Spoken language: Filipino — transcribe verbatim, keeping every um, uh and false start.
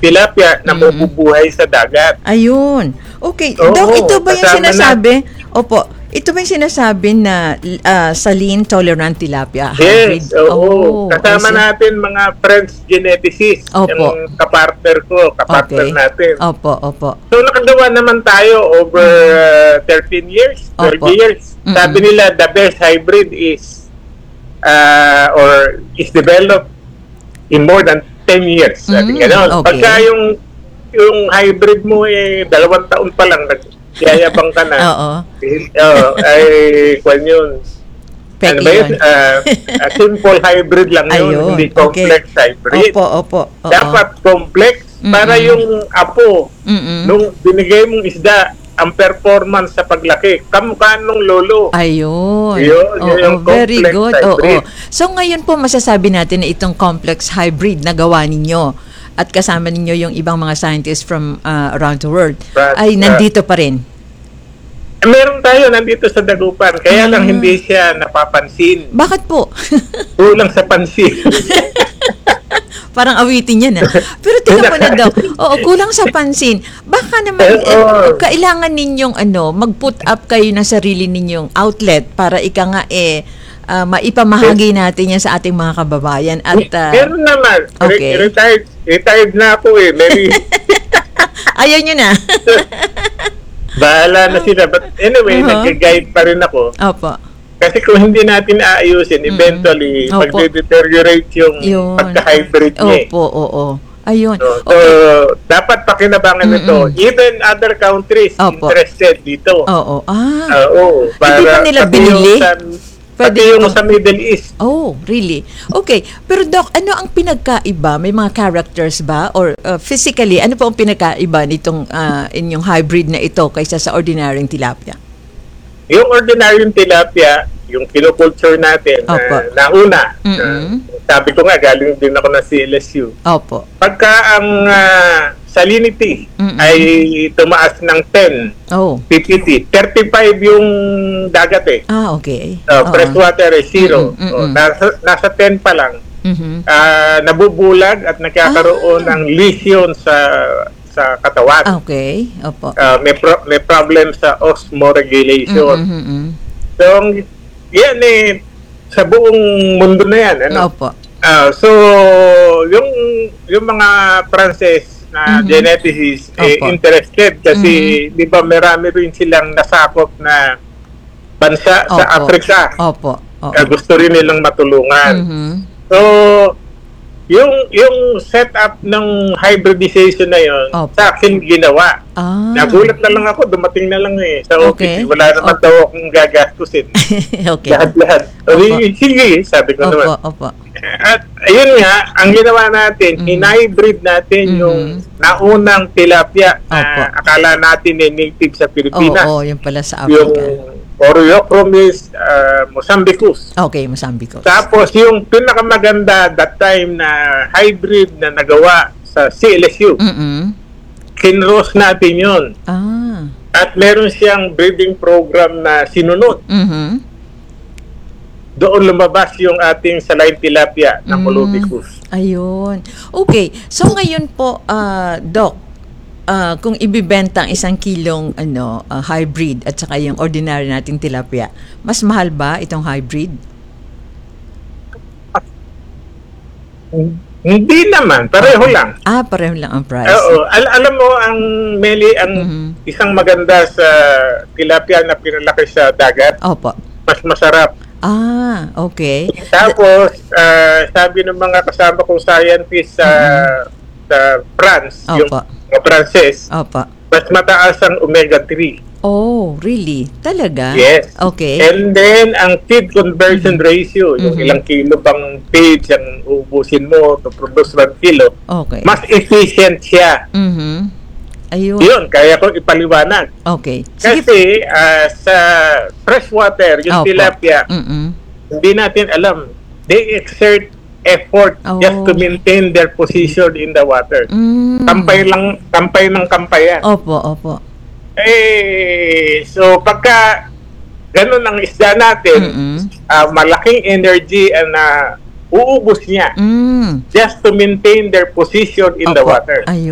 tilapia na Mm-mm. mabubuhay sa dagat. Ayun. Okay. Oo, Doc, ito ba yung kasama sinasabi? Opo. Ito ba yung sinasabi na uh, saline tolerant tilapia hybrid? Yes, oo. Oh, Kasama I see. natin mga friends geneticists, Opo. yung kapartner ko, kapartner Okay. natin. Opo, opo. So nakagawa naman tayo over uh, thirteen years, twelve Opo. years. Mm-mm. Sabi nila the best hybrid is uh, or is developed in more than ten years. Sabi Mm, ganon. okay. Pagka yung yung hybrid mo eh dalawang taon pa lang nagyayabang ka na. Oo. Eh, oh, ay kwan yun. Peki Ano ba yun? yun. Uh, a simple hybrid lang yun, Ayun, hindi okay. complex hybrid. Opo, opo. Oo. Dapat complex para Mm-mm. yung apo Mm-mm. nung binigay mong isda, ang performance sa paglaki, kamukha nung lolo. Ayun. Yun, yun Oo, yung very complex good. hybrid. Oo. So ngayon po masasabi natin na itong complex hybrid na gawa ninyo at kasama ninyo yung ibang mga scientists from uh, around the world But, ay uh, nandito pa rin. Eh, meron tayo nandito sa Dagupan, kaya lang Ah. hindi siya napapansin. Bakit po? Kulang sa pansin. Parang awitin yan ah. Pero tingnan mo na daw. Oo, kulang sa pansin. Baka naman Eh, eh, oo. kailangan ninyong ano, mag-put up kayo ng sarili ninyong outlet para ika nga eh ah, maipamahagi natin yan sa ating mga kababayan at ah, Meron naman. Re- okay. Retired, retired na ako eh. Maybe ayaw nyo na. bahala na sila. But anyway, Uh-huh. nag-guide pa rin ako. Opo. Kasi kung hindi natin aayusin, eventually, Opo. magde-deteriorate yung Yun. pagka-hybrid niya. eh. Opo, oo. Ayun. So, so, dapat pakinabangan nito. Even other countries Opo. interested dito. Oo. Ah. Ah, oo. Hindi pa nila pati binili? Yung sa, Pwede pati yung ito. sa Middle East. Oh, really? Okay. Pero Doc, ano ang pinagkaiba? May mga characters ba? Or uh, physically, ano po ang pinagkaiba nitong uh, inyong hybrid na ito kaysa sa ordinaryong tilapia? Yung ordinary tilapia, yung kinoculture natin, Opo. na nauna, Mm-mm. uh, sabi ko nga, galing din ako ng C L S U. Opo. Pagka ang ah, salinity Mm-mm. ay tumaas ng ten Oh. P P T, thirty-five yung dagat eh. Ah, okay. Uh, Oo. freshwater is zero. Mm-mm, mm-mm. Oh, nasa, nasa ten pa lang, Mhm. ah, nabubulag at nagkakaroon Ah. ng lesion sa sa katawan. Okay. Opo. Ah, may pro- may problem sa osmoregulation. Mm-mm, mm-mm. So, yan eh, sa buong mundo na yan. Ano? Opo. Ah, so, yung yung mga Frances na Mhm. geneticists eh, Opo. interested kasi di ba marami rin silang nasakop na bansa sa Opo. Africa. Opo. Oo. Ah, gusto rin nilang matulungan. Mhm. So, yung yung setup ng hybridization na yon Opo. sa akin ginawa. Ah. Nagulat na lang ako, dumating na lang eh sa office. Okay. Wala naman Opo. daw akong gagastusin. Okay. Lahat-lahat. Opo. Sabi, sige, sabi ko Opo, naman. opo. At ayun nga, ang ginawa natin, Mhm. in-hybrid natin Mhm. yung naunang tilapia Opo. na akala natin eh native sa Oo, Pilipinas. oo, yung pala sa Yung Africa. Oreochromis uh, mozambicus. Okay, Mozambique. Tapos yung pinakamaganda that time na hybrid na nagawa sa C L S U, Mm-mm. kinross natin yun. Ah. At meron siyang breeding program na sinunod. Mhm. Doon lumabas yung ating saline tilapia na Mm. Molubicus. Ayun. Okay. So ngayon po, ah, Doc, ah, kung ibibenta ang isang kilong ano, ah, hybrid at saka yung ordinary nating tilapia, mas mahal ba itong hybrid? Hindi naman, pareho lang. Ah, pareho lang ang price. Oo, al- alam mo ang Meli, ang Mhm. isang maganda sa tilapia na pinalaki sa dagat, Opo. mas masarap. Ah, okay. Tapos, ah, sabi ng mga kasama kong scientists sa sa France, yung Opo. mga Frances, Opo. mas mataas ang omega three. Oh, really? Talaga? Yes. Okay. And then, ang feed conversion ratio, yung Mhm. ilang kilo bang feed ang uubusin mo to produce one kilo, Okay. mas efficient siya. Mhm. Ayun. Yun, kaya ko ipaliwanag. Okay. Sige. Kasi ah, sa freshwater, yung Opo. tilapia, Mm-mm. hindi natin alam. They exert effort Oh. just to maintain their position in the water. Mm. Kampay lang, kampay ng kampay yan. Opo, opo. Eh, so pagka ganun ang isda natin, Mm-mm. ah, malaking energy ang na uubos niya Mm. just to maintain their position in the Opo. water. Ayun.